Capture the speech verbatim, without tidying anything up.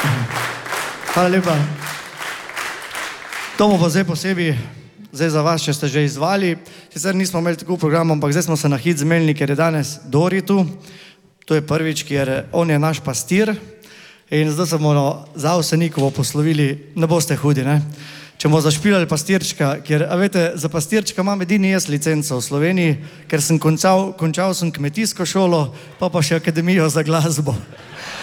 Hvala lepa. To bo pa zdaj posebej, zdaj za vas, če ste že izvali. Sicer nismo imeli tako program, ampak zdaj smo se na hit zmenili, ker je danes Dori tu. To je prvič, ker on je naš pastir in zdaj se bomo za Avsenikovo poslovili, ne boste hudi, ne? Če bomo zašpilali pastirčka, ker, a vete, za pastirčka imam edini jaz licenco v Sloveniji, ker sem končal, končal sem kmetijsko šolo, pa pa še akademijo za glasbo.